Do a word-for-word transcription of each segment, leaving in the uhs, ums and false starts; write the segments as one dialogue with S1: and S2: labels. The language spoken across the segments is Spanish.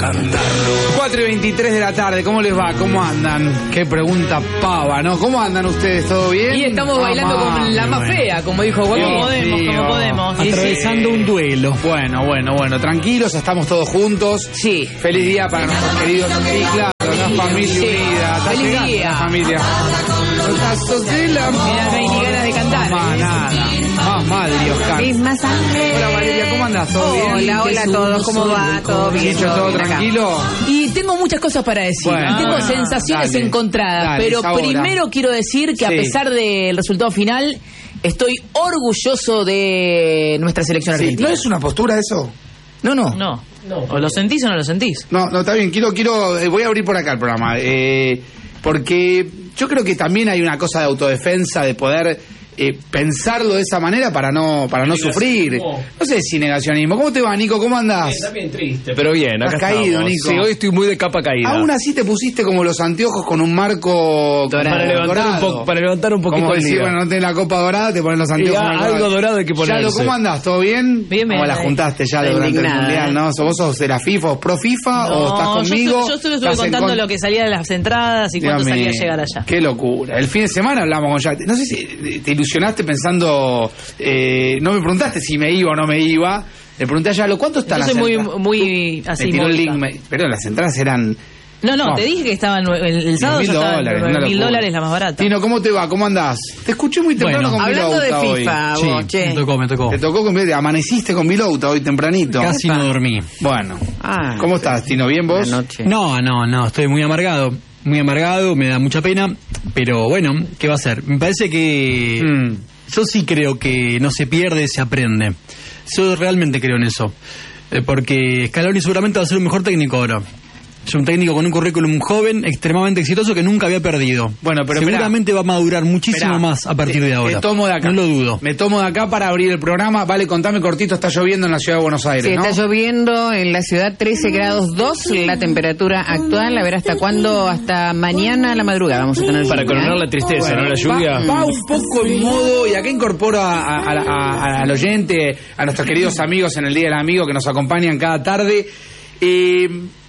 S1: cuatro y veintitrés de la tarde, ¿cómo les va? ¿Cómo andan? Qué pregunta pava, ¿no? ¿Cómo andan ustedes? ¿Todo bien?
S2: Y estamos
S1: ah,
S2: bailando
S1: man,
S2: con la más
S1: bueno.
S2: fea, como dijo Joaquín.
S3: Como podemos,
S1: Dios.
S3: como podemos.
S1: Atravesando un duelo. Bueno, bueno, bueno, tranquilos, estamos todos juntos.
S2: Sí.
S1: Feliz día para nuestros queridos. Sí, claro, una familia
S2: Sí.
S1: unida. Está
S2: Feliz
S1: llegando
S2: día.
S1: la familia. Los brazos de la
S2: Mira, no hay ni ganas de cantar.
S1: Más nada. Más madre, Oscar.
S4: Misma sangre.
S1: Hola Valeria, ¿cómo andás? ¿Todo bien?
S4: Hola, hola a todos, ¿cómo va? ¿Todo bien?
S1: ¿Dicho todo
S4: bien acá.
S1: tranquilo?
S2: Y tengo muchas cosas para decir.
S1: Bueno,
S2: tengo
S1: bueno,
S2: sensaciones
S1: dale,
S2: encontradas.
S1: dale,
S2: pero
S1: es ahora.
S2: primero quiero decir que a
S1: Sí.
S2: pesar del resultado final, estoy orgulloso de nuestra selección
S1: Sí,
S2: argentina.
S1: ¿no es una postura eso?
S2: No, no.
S3: No, o lo sentís o no lo sentís.
S1: No, no, está bien, quiero, quiero, eh, voy a abrir por acá el programa, eh, porque yo creo que también hay una cosa de autodefensa, de poder eh, pensarlo de esa manera para no para no sufrir. No sé si negacionismo. ¿Cómo te va, Nico? ¿Cómo andás?
S5: También triste, pero bien, acá
S1: Estás caído,
S5: estamos.
S1: Nico.
S5: Sí, hoy estoy muy de capa caída.
S1: Aún así te pusiste como los anteojos con un marco
S2: Dorado.
S5: para levantar un
S1: dorado.
S5: poco, para levantar un poquito
S1: Como
S5: el
S1: decir,
S5: día.
S1: bueno, no tenés la copa dorada, te ponen los
S5: Y,
S1: anteojos.
S5: ah,
S1: con el
S5: algo dorado hay que ponerse.
S1: Yalo, ¿cómo andás? ¿Todo bien?
S3: Bien, bien.
S1: ¿Cómo la juntaste ya durante el
S4: indignada,
S1: Mundial,
S4: ¿eh?
S1: no? ¿Vos sos de la FIFA o pro FIFA o estás
S3: No,
S1: conmigo?
S3: yo, yo solo estuve
S1: ¿Estás en
S3: contando
S1: con-
S3: lo que salía de las entradas y
S1: Dios
S3: cuánto salía a
S1: mío,
S3: llegar allá.
S1: Qué locura. El fin de semana hablamos con Jack. No sé si te ilusionaste pensando. Eh, no me preguntaste si me iba o no me iba. Le pregunté a Yalo, ¿cuánto está
S3: Yo
S1: la
S3: soy muy,
S1: entrada?
S3: muy
S1: Me
S3: así.
S1: tiró el
S3: módica.
S1: link, me- pero las entradas eran.
S3: No, no,
S1: No.
S3: te dije que estaban el, el sábado
S1: mil
S3: ya estaba
S1: dólares,
S3: nueve
S1: una
S3: mil
S1: locura.
S3: dólares la más barata.
S1: Tino, ¿cómo te va? ¿Cómo andás? Te escuché muy temprano
S6: Bueno,
S1: con
S4: Hablando de
S1: Vilouta
S4: FIFA,
S6: Sí,
S4: vos, che.
S6: me tocó, me tocó.
S1: hoy. Te tocó con amaneciste con Vilouta hoy tempranito.
S6: Casi no dormí.
S1: Bueno.
S4: Ah.
S1: ¿Cómo estás, Tino? ¿Bien vos?
S4: Buenas noches.
S6: No, no, no, estoy muy amargado. Muy amargado, me da mucha pena. Pero bueno, ¿qué va a ser? Me parece que...
S1: Mm.
S6: Yo sí creo que no se pierde, se aprende. Yo realmente creo en eso. Eh, porque Scaloni seguramente va a ser un mejor técnico ahora. Es un técnico con un currículum joven, extremadamente exitoso, que nunca había perdido.
S1: Bueno, pero
S6: seguramente va a madurar muchísimo
S1: Esperá,
S6: más a partir
S1: te-
S6: de ahora.
S1: Te tomo de acá.
S6: No lo dudo.
S1: Me tomo de acá para abrir el programa. Vale, contame cortito, está lloviendo en la ciudad de Buenos Aires,
S4: Sí,
S1: ¿no?
S4: está lloviendo en la ciudad, trece grados dos la temperatura actual. A ver hasta cuándo, hasta mañana a la madrugada vamos a tener
S5: Para
S4: lluvia,
S5: coronar
S4: ¿eh?
S5: la tristeza,
S1: Bueno,
S5: ¿no? La
S1: va-
S5: lluvia.
S1: Va, un poco en modo, y acá incorporo a- a- a- a- al oyente, a nuestros queridos amigos en el Día del Amigo que nos acompañan cada tarde. Eh,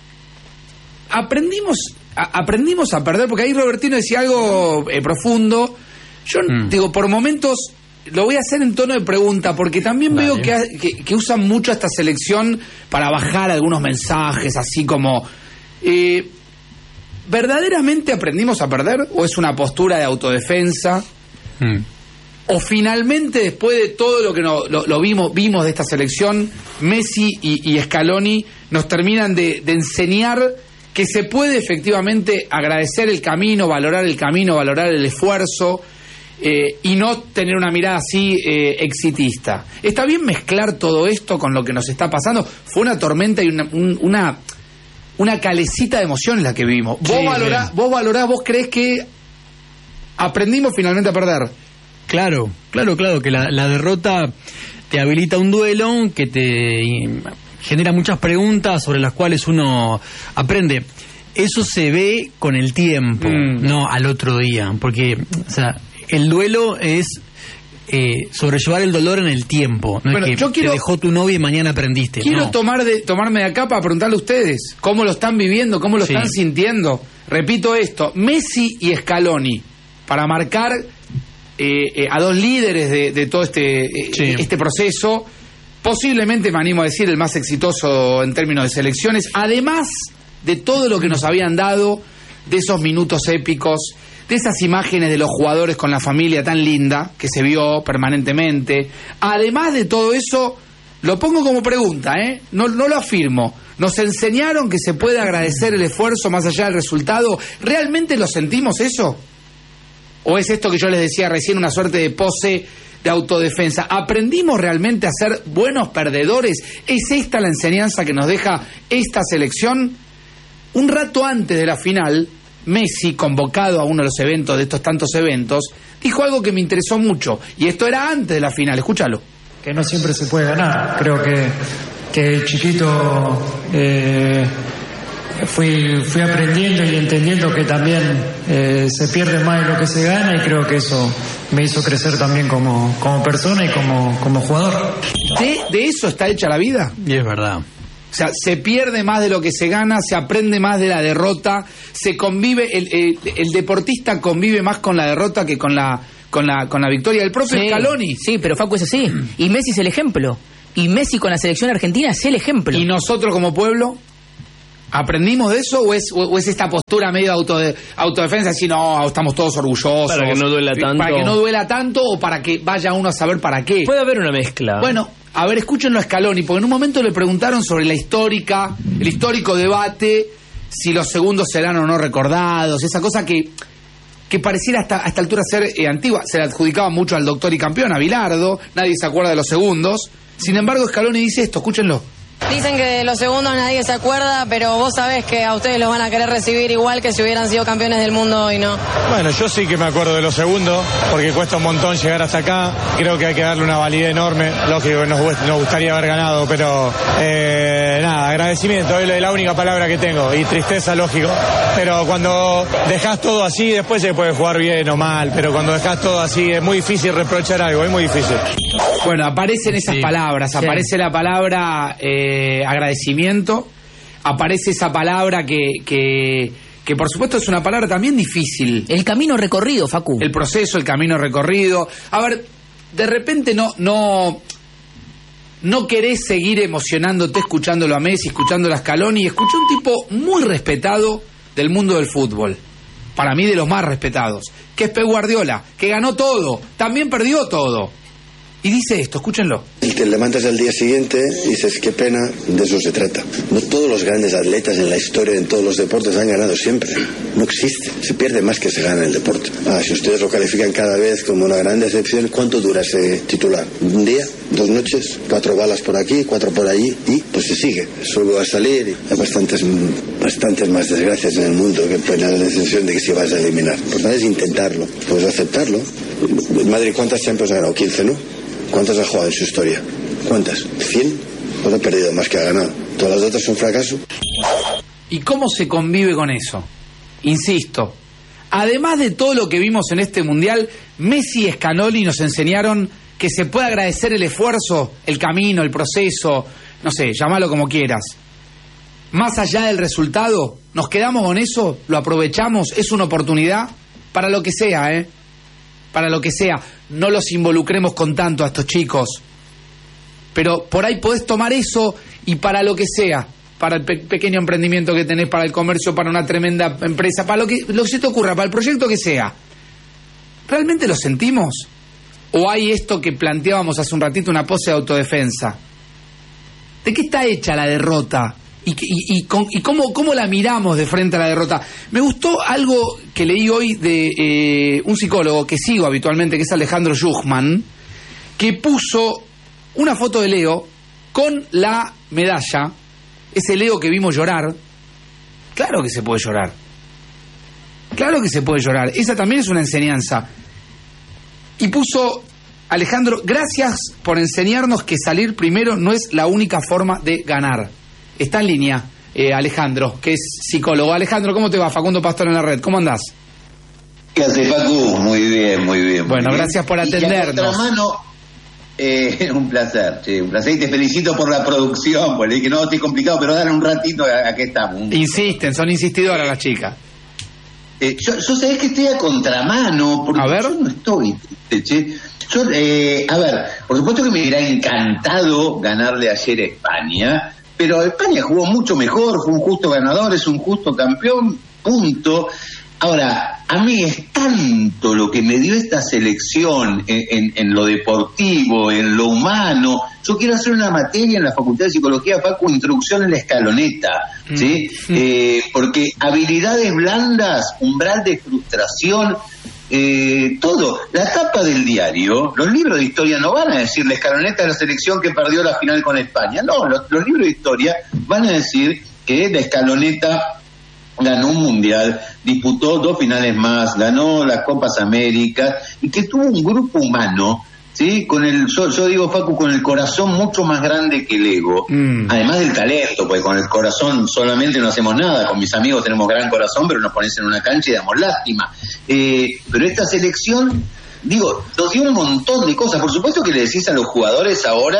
S1: aprendimos, a- aprendimos a perder, porque ahí Robertino decía algo eh, profundo. Yo
S6: Mm.
S1: digo, por momentos lo voy a hacer en tono de pregunta, porque también
S6: Dale.
S1: veo que, ha- que, que usan mucho esta selección para bajar algunos mensajes, así como... Eh, ¿verdaderamente aprendimos a perder? ¿O es una postura de autodefensa?
S6: Mm.
S1: ¿O finalmente, después de todo lo que no- lo, lo vimos, vimos de esta selección, Messi y, y Scaloni nos terminan de, de enseñar que se puede efectivamente agradecer el camino, valorar el camino, valorar el esfuerzo eh, y no tener una mirada así eh, exitista? ¿Está bien mezclar todo esto con lo que nos está pasando? Fue una tormenta y una... un- una una calecita de emociones la que vivimos. ¿Vos,
S6: Sí,
S1: valorás,
S6: bien.
S1: vos valorás, vos creés que aprendimos finalmente a perder?
S6: Claro, claro, claro, que la, la derrota te habilita un duelo que te eh, genera muchas preguntas sobre las cuales uno aprende. Eso se ve con el tiempo,
S1: Mm.
S6: no al otro día, porque o sea, el duelo es eh, sobrellevar el dolor en el tiempo. No
S1: Bueno,
S6: es que
S1: yo quiero-
S6: te dejó tu novia y mañana aprendiste.
S1: Quiero
S6: no.
S1: tomar de, tomarme de acá para preguntarle a ustedes cómo lo están viviendo, cómo lo
S6: Sí.
S1: están sintiendo. Repito esto, Messi y Scaloni, para marcar eh, eh, a dos líderes de, de todo este, eh,
S6: Sí.
S1: este proceso, posiblemente, me animo a decir, el más exitoso en términos de selecciones, además de todo lo que nos habían dado, de esos minutos épicos, de esas imágenes de los jugadores con la familia tan linda que se vio permanentemente. Además de todo eso, lo pongo como pregunta, ¿eh? No, no lo afirmo. ¿Nos enseñaron que se puede agradecer el esfuerzo más allá del resultado? ¿Realmente lo sentimos eso? ¿O es esto que yo les decía recién, una suerte de pose de autodefensa? ¿Aprendimos realmente a ser buenos perdedores? ¿Es esta la enseñanza que nos deja esta selección? Un rato antes de la final, Messi, convocado a uno de los eventos, de estos tantos eventos, dijo algo que me interesó mucho. Y esto era antes de la final, escúchalo.
S7: Que no siempre se puede ganar. Creo que, que el chiquito eh, fui, fui aprendiendo y entendiendo que también eh, se pierde más de lo que se gana, y creo que eso me hizo crecer también como, como persona y como, como jugador.
S1: ¿De, de eso está hecha la vida?
S6: Y es verdad.
S1: O sea, se pierde más de lo que se gana, se aprende más de la derrota, se convive, el, el, el deportista convive más con la derrota que con la con la con la victoria. El propio
S2: Sí,
S1: Scaloni.
S2: sí, pero Facu es así. Y Messi es el ejemplo. Y Messi con la selección argentina es el ejemplo.
S1: ¿Y nosotros como pueblo aprendimos de eso o es, o es esta postura medio auto de, autodefensa, así no, estamos todos orgullosos?
S5: Para que no duela tanto.
S1: Para que no duela tanto o para que vaya uno a saber para qué.
S5: Puede haber una mezcla.
S1: Bueno, a ver, escúchenlo a Scaloni, porque en un momento le preguntaron sobre la histórica, el histórico debate, si los segundos serán o no recordados, esa cosa que, que pareciera hasta, a esta altura ser eh, antigua. Se le adjudicaba mucho al doctor y campeón, a Bilardo, nadie se acuerda de los segundos. Sin embargo, Scaloni dice esto, escúchenlo.
S8: Dicen que de los segundos nadie se acuerda, pero vos sabés que a ustedes los van a querer recibir igual que si hubieran sido campeones del mundo hoy, ¿no?
S9: Bueno, yo sí que me acuerdo de los segundos, porque cuesta un montón llegar hasta acá. Creo que hay que darle una validez enorme. Lógico que nos, nos gustaría haber ganado, pero eh, nada, agradecimiento es la única palabra que tengo. Y tristeza, lógico. Pero cuando dejás todo así, después se puede jugar bien o mal. Pero cuando dejás todo así, es muy difícil reprochar algo, es muy difícil.
S1: Bueno, aparecen esas
S6: Sí.
S1: palabras,
S2: Sí.
S1: aparece la palabra eh, agradecimiento, aparece esa palabra que, que, que por supuesto es una palabra también difícil.
S2: El camino recorrido, Facu.
S1: El proceso, el camino recorrido. A ver, de repente no, no, no querés seguir emocionándote escuchándolo a Messi, escuchándolo a Scaloni. Escuché un tipo muy respetado del mundo del fútbol. Para mí de los más respetados. Que es Pep Guardiola, que ganó todo, también perdió todo. Y dice esto, escúchenlo.
S10: Te levantas al día siguiente y dices, qué pena, de eso se trata. No todos los grandes atletas en la historia, en todos los deportes, han ganado siempre. No existe. Se pierde más que se gana en el deporte. Ah, si ustedes lo califican cada vez como una gran decepción, ¿cuánto dura ese titular? ¿Un día? ¿Dos noches? ¿Cuatro balas por aquí? ¿Cuatro por allí? Y pues se sigue. Solo va a salir y hay bastantes, bastantes más desgracias en el mundo que pena la decisión de que se vas a eliminar. Pues nada, es intentarlo. Pues aceptarlo. En Madrid, ¿cuántas Champions ha ganado? quince, ¿no? ¿Cuántas ha jugado en su historia? ¿Cuántas? ¿cien? Pues ha perdido más que ha ganado. Todas las otras son fracaso.
S1: ¿Y cómo se convive con eso? Insisto, además de todo lo que vimos en este Mundial, Messi y Scaloni nos enseñaron que se puede agradecer el esfuerzo, el camino, el proceso, no sé, llámalo como quieras. Más allá del resultado, nos quedamos con eso, lo aprovechamos, es una oportunidad para lo que sea, ¿eh? Para lo que sea, no los involucremos con tanto a estos chicos. Pero por ahí podés tomar eso y para lo que sea, para el pe- pequeño emprendimiento que tenés, para el comercio, para una tremenda empresa, para lo que, lo que se te ocurra, para el proyecto que sea. ¿Realmente lo sentimos? ¿O hay esto que planteábamos hace un ratito, una pose de autodefensa? ¿De qué está hecha la derrota? ¿Y, y, y, con, y cómo, cómo la miramos de frente a la derrota? Me gustó algo que leí hoy de eh, un psicólogo que sigo habitualmente, que es Alejandro Schuchman, que puso una foto de Leo con la medalla, ese Leo que vimos llorar. Claro que se puede llorar. Claro que se puede llorar. Esa también es una enseñanza. Y puso, Alejandro, gracias por enseñarnos que salir primero no es la única forma de ganar. Está en línea eh, Alejandro, que es psicólogo. Alejandro, ¿cómo te va? Facundo Pastor en la red, ¿cómo andás?
S11: ¿Qué hace, Facu? Muy bien, muy bien. Muy
S1: bueno,
S11: bien.
S1: Gracias por
S11: y
S1: atendernos.
S11: Y a contramano, eh, un placer, che, un placer. Y te felicito por la producción, pues le dije, no, estoy complicado, pero dale un ratito, aquí estamos.
S1: Insisten, son insistidoras las chicas.
S11: Eh, yo, yo sabés que estoy a contramano, porque
S1: a ver.
S11: yo no estoy triste, che. Yo, eh, a ver, por supuesto que me hubiera encantado ganarle ayer a España, pero España jugó mucho mejor, fue un justo ganador, es un justo campeón, punto. Ahora, a mí es tanto lo que me dio esta selección en, en, en lo deportivo, en lo humano. Yo quiero hacer una materia en la Facultad de Psicología, Paco, introducción en la escaloneta, ¿sí? Mm. Eh, porque habilidades blandas, umbral de frustración, eh, todo. La tapa del diario, los libros de historia no van a decir la escaloneta de la selección que perdió la final con España. No, los, los libros de historia van a decir que la escaloneta ganó un mundial, disputó dos finales más, ganó las Copas Américas y que tuvo un grupo humano, ¿sí? Con el, yo, yo digo, Facu, con el corazón mucho más grande que el ego, mm. además del talento, porque con el corazón solamente no hacemos nada, con mis amigos tenemos gran corazón, pero nos pones en una cancha y damos lástima. Eh, pero esta selección, digo, nos dio un montón de cosas. Por supuesto que le decís a los jugadores ahora,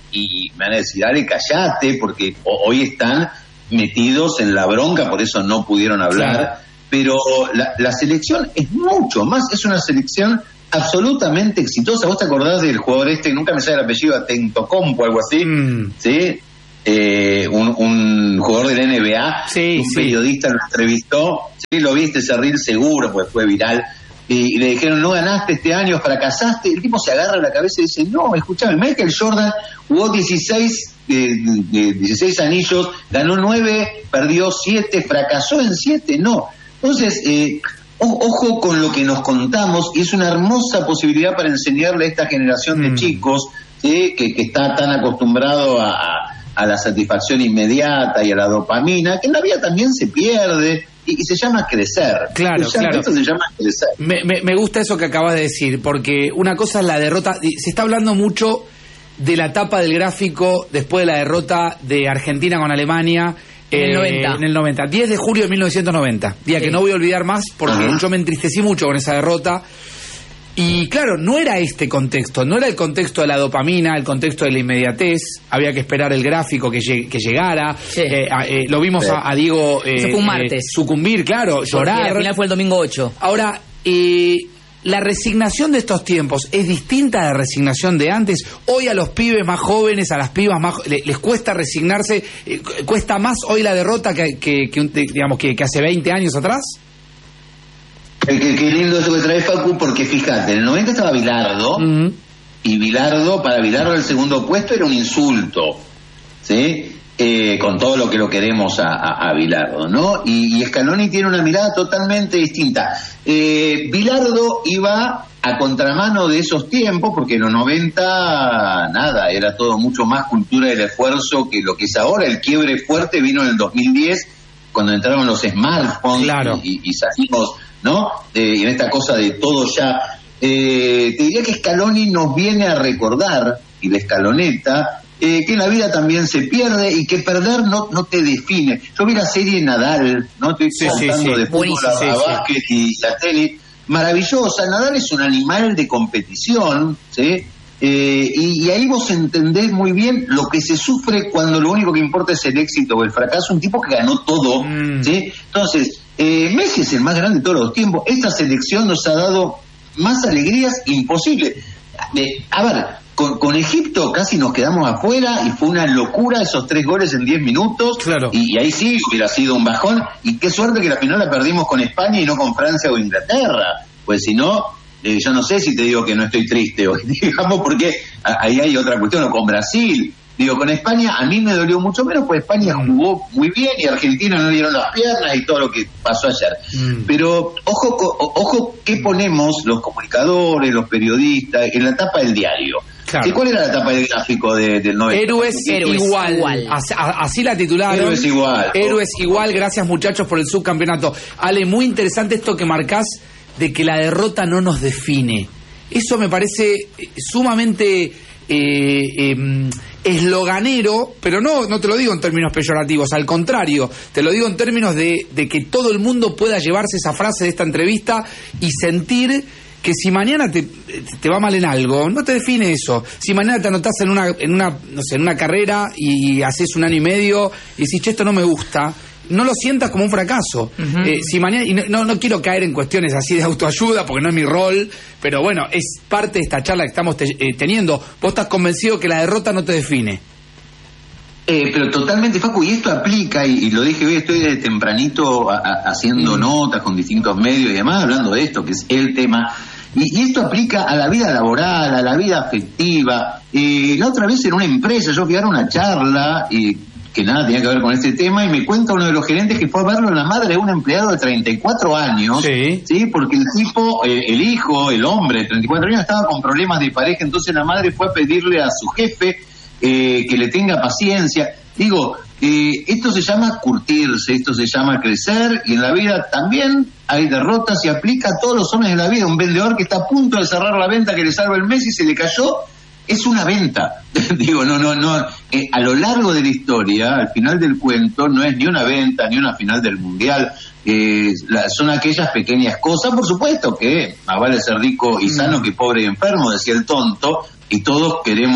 S11: y me van a decir, dale, callate, porque hoy están metidos en la bronca, por eso no pudieron hablar, claro. Pero la, la selección es mucho más, es una selección absolutamente exitosa. ¿Vos te acordás del jugador este, nunca me sale el apellido, Atentocompo o algo así? Mm. ¿Sí? Eh, un, un jugador de la N B A, sí, un sí. periodista lo entrevistó, sí, lo viste, ese reel seguro, pues fue viral, y, y le dijeron, no ganaste este año, fracasaste. El tipo se agarra la cabeza y dice, no, escuchame, Michael Jordan jugó dieciséis, eh, de dieciséis anillos, ganó nueve, perdió siete, fracasó en siete, no. Entonces, eh, ojo con lo que nos contamos, y es una hermosa posibilidad para enseñarle a esta generación de mm. chicos, ¿sí? que, que está tan acostumbrado a, a, a la satisfacción inmediata y a la dopamina, que en la vida también se pierde, y, y se llama crecer.
S1: Claro,
S11: se llama,
S1: claro.
S11: Esto se llama crecer.
S1: Me, me, me gusta eso que acabas de decir, porque una cosa es la derrota, se está hablando mucho de la tapa del gráfico después de la derrota de Argentina con Alemania,
S2: En el noventa.
S1: En el noventa. diez de julio de mil novecientos noventa. Día sí. que no voy a olvidar más porque uh-huh. yo me entristecí mucho con esa derrota. Y claro, no era este contexto. No era el contexto de la dopamina, el contexto de la inmediatez. Había que esperar el gráfico que, lleg- que llegara. Sí. Eh, eh, lo vimos sí. a, a Diego eh,
S2: Eso fue un martes.
S1: Eh, sucumbir, claro, llorar.
S2: Porque al final fue el domingo ocho.
S1: Ahora, eh... la resignación de estos tiempos es distinta a la resignación de antes. Hoy a los pibes más jóvenes, a las pibas más les, les cuesta resignarse, eh, cuesta más hoy la derrota que, que, que digamos que, que hace veinte años atrás.
S11: Eh, qué, qué lindo eso que trae Facu, porque fíjate, en el noventa estaba Bilardo, uh-huh. y Bilardo, para Bilardo el segundo puesto era un insulto, ¿sí? Eh, con todo lo que lo queremos a, a, a Bilardo, ¿no? Y, y Scaloni tiene una mirada totalmente distinta. Eh, Bilardo iba a contramano de esos tiempos, porque en los noventa, nada, era todo mucho más cultura del esfuerzo que lo que es ahora. El quiebre fuerte vino en el dos mil diez, cuando entraron los smartphones, claro. y, y salimos, ¿no? Eh, en esta cosa de todo ya. Eh, te diría que Scaloni nos viene a recordar, y la escaloneta, Eh, que en la vida también se pierde y que perder no no te define. Yo vi la serie Nadal, ¿no? Estoy sí, contando sí, sí. de fútbol a, sí, a básquet sí. y la tenis. Maravillosa. Nadal es un animal de competición, ¿sí? Eh, y, y ahí vos entendés muy bien lo que se sufre cuando lo único que importa es el éxito o el fracaso. Un tipo que ganó todo, mm. ¿sí? Entonces, eh, Messi es el más grande de todos los tiempos. Esta selección nos ha dado más alegrías imposibles. Eh, a ver, Con, con Egipto casi nos quedamos afuera y fue una locura esos tres goles en diez minutos. Claro. Y, y ahí sí hubiera sido un bajón. Y qué suerte que la final la perdimos con España y no con Francia o Inglaterra. Pues si no, eh, yo no sé si te digo que no estoy triste hoy, digamos, porque ahí hay otra cuestión. O con Brasil. Digo, con España a mí me dolió mucho menos, pues España jugó muy bien y Argentina no dieron las piernas y todo lo que pasó ayer. Mm. Pero ojo, ojo, ¿qué ponemos los comunicadores, los periodistas en la tapa del diario? Claro. ¿Cuál era la tapa del gráfico de, del noventa?
S1: Héroes, Héroes igual. igual. Así, así la titularon.
S11: Héroes igual.
S1: Héroes igual. Gracias, muchachos, por el subcampeonato. Ale, muy interesante esto que marcás de que la derrota no nos define. Eso me parece sumamente eh, eh, esloganero, pero no, no te lo digo en términos peyorativos, al contrario, te lo digo en términos de, de que todo el mundo pueda llevarse esa frase de esta entrevista y sentir que si mañana te, te va mal en algo, no te define eso. Si mañana te anotás en una, en una, no sé, en una carrera y haces un año y medio y decís, che, esto no me gusta, no lo sientas como un fracaso. Uh-huh. Eh, si mañana, y no, no quiero caer en cuestiones así de autoayuda, porque no es mi rol, pero bueno, es parte de esta charla que estamos te, eh, teniendo. Vos estás convencido que la derrota no te define.
S11: Eh, pero totalmente, Facu, y esto aplica, y, y lo dije hoy, estoy desde tempranito a, a, haciendo mm. notas con distintos medios y demás, hablando de esto, que es el tema, y, y esto aplica a la vida laboral, a la vida afectiva. Eh, la otra vez en una empresa, yo fui a dar una charla, y que nada tenía que ver con este tema, y me cuenta uno de los gerentes que fue a verlo la madre de un empleado de treinta y cuatro años, sí, ¿sí? Porque el tipo, eh, el hijo, el hombre de treinta y cuatro años estaba con problemas de pareja, entonces la madre fue a pedirle a su jefe Eh, que le tenga paciencia. Digo, eh, esto se llama curtirse, esto se llama crecer, y en la vida también hay derrotas y aplica a todos los hombres de la vida. Un vendedor que está a punto de cerrar la venta que le salva el mes y se le cayó, es una venta. Digo, no, no, no. Eh, a lo largo de la historia, al final del cuento, no es ni una venta ni una final del mundial. Eh, la, son aquellas pequeñas cosas, por supuesto que más vale ser rico y sano que pobre y enfermo, decía el tonto, y todos queremos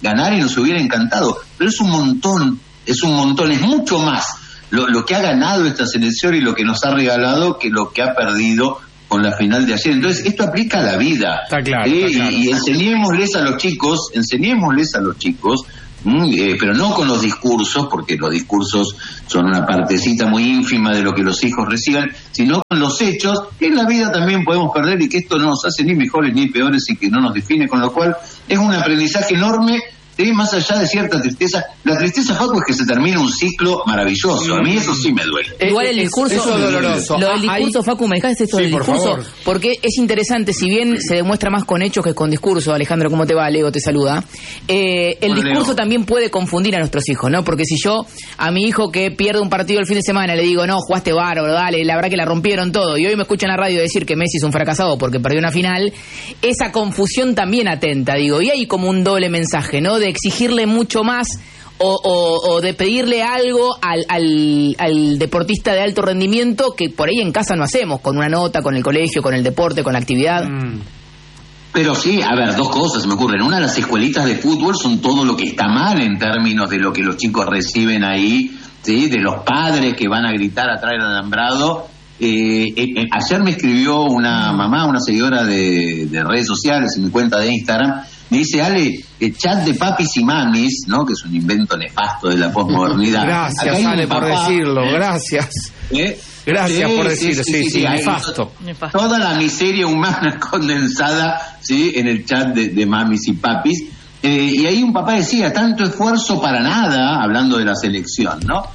S11: ganar y nos hubiera encantado, pero es un montón, es un montón, es mucho más lo, lo que ha ganado esta selección y lo que nos ha regalado que lo que ha perdido con la final de ayer. Entonces, esto aplica a la vida.
S1: Está claro,
S11: ¿eh?
S1: está claro.
S11: Y, y enseñémosles a los chicos, enseñémosles a los chicos, mmm, eh, pero no con los discursos, porque los discursos son una partecita muy ínfima de lo que los hijos reciben, sino con los hechos, que en la vida también podemos perder y que esto no nos hace ni mejores ni peores y que no nos define, con lo cual es un aprendizaje enorme. Sí, más allá de cierta tristeza, la tristeza, Facu, es que se termina un ciclo maravilloso. A mí eso sí me duele.
S2: Igual el discurso,
S1: eso es doloroso.
S2: Lo del
S1: Ah,
S2: discurso,
S1: ahí...
S2: Facu, ¿me dejaste esto
S1: Sí,
S2: del
S1: por
S2: discurso?
S1: favor.
S2: Porque es interesante, si bien se demuestra más con hechos que con discurso. Alejandro, ¿cómo te va? Leo te saluda. Eh, el
S11: Hola,
S2: discurso
S11: Leo.
S2: también puede confundir a nuestros hijos, ¿no? Porque si yo a mi hijo que pierde un partido el fin de semana le digo, no, jugaste bárbaro, dale, la verdad que la rompieron todo, y hoy me escuchan en la radio decir que Messi es un fracasado porque perdió una final, esa confusión también atenta, digo, y hay como un doble mensaje, ¿no? De exigirle mucho más o, o, o de pedirle algo al, al, al deportista de alto rendimiento que por ahí en casa no hacemos, con una nota, con el colegio, con el deporte, con la actividad.
S1: Mm.
S11: Pero sí, a ver, dos cosas me ocurren. Una, las escuelitas de fútbol son todo lo que está mal en términos de lo que los chicos reciben ahí, ¿sí? De los padres que van a gritar a traer alambrado. Eh, eh, eh, ayer me escribió una mamá, una seguidora de, de redes sociales en mi cuenta de Instagram. Me dice, Ale, el chat de papis y mamis, ¿no? Que es un invento nefasto de la posmodernidad.
S1: Gracias,
S11: Acá hay un
S1: Ale, por
S11: papá,
S1: decirlo.
S11: ¿eh?
S1: Gracias.
S11: ¿Eh?
S1: Gracias
S11: Sí,
S1: por
S11: sí,
S1: decirlo. Sí, sí, sí,
S11: hay
S1: nefasto.
S11: to- Toda la miseria humana condensada, ¿sí? En el chat de, de mamis y papis. Eh, y ahí un papá decía, tanto esfuerzo para nada, hablando de la selección, ¿no?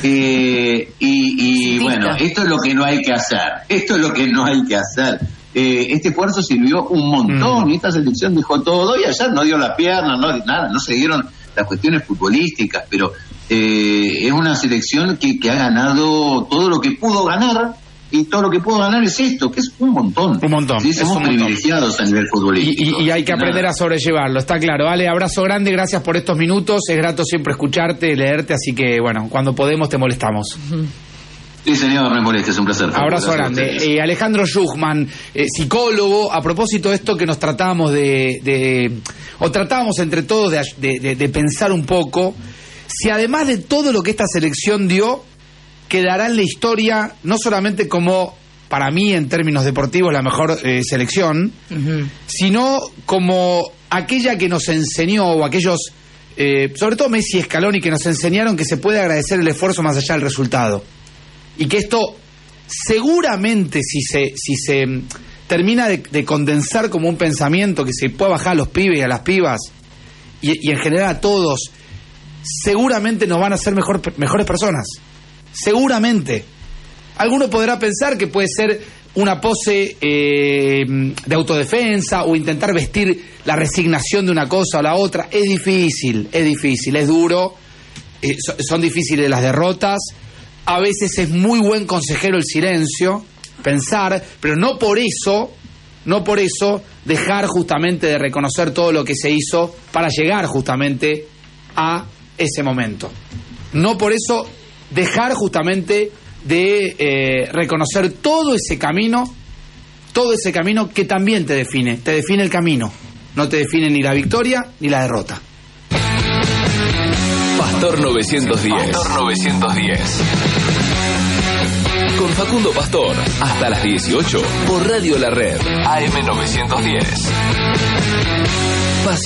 S11: Eh, y y bueno, esto es lo que no hay que hacer. Esto es lo que no hay que hacer. Eh, este esfuerzo sirvió un montón,
S1: Mm.
S11: y esta selección dejó todo, y ayer no dio la pierna, no nada, no se dieron las cuestiones futbolísticas, pero eh, es una selección que, que ha ganado todo lo que pudo ganar, y todo lo que pudo ganar es esto, que es un montón.
S1: Un montón.
S11: Sí,
S1: es
S11: somos
S1: un montón.
S11: privilegiados a nivel
S1: Y,
S11: futbolístico.
S1: y- y hay que aprender
S11: Nada.
S1: a sobrellevarlo, está claro. Ale, abrazo grande, gracias por estos minutos. Es grato siempre escucharte, leerte, así que bueno, cuando podemos te molestamos.
S11: Sí, señor, no me moleste, es un placer.
S1: Abrazo
S11: Gracias a
S1: grande.
S11: ustedes.
S1: Eh, Alejandro Schuchman, eh, psicólogo, a propósito de esto que nos tratamos de, de o tratamos entre todos de, de- de- de pensar un poco, si además de todo lo que esta selección dio, quedará en la historia, no solamente como, para mí en términos deportivos, la mejor eh, selección,
S2: Ujú.
S1: sino como aquella que nos enseñó, o aquellos, eh, sobre todo Messi y Scaloni, que nos enseñaron que se puede agradecer el esfuerzo más allá del resultado. Y que esto seguramente, si se, si se mm, termina de, de condensar como un pensamiento que se pueda bajar a los pibes y a las pibas, y, y en general a todos, seguramente nos van a hacer mejor, mejores personas. Seguramente. Alguno podrá pensar que puede ser una pose eh, de autodefensa o intentar vestir la resignación de una cosa a la otra. Es difícil, es difícil, es duro, eh, so- son difíciles las derrotas. A veces es muy buen consejero el silencio, pensar, pero no por eso, no por eso dejar justamente de reconocer todo lo que se hizo para llegar justamente a ese momento. No por eso dejar justamente de eh, reconocer todo ese camino, todo ese camino que también te define, te define el camino, no te define ni la victoria ni la derrota.
S12: Pastor novecientos diez. Pastor novecientos diez. Con Facundo Pastor, hasta las dieciocho, por Radio La Red, A M novecientos diez.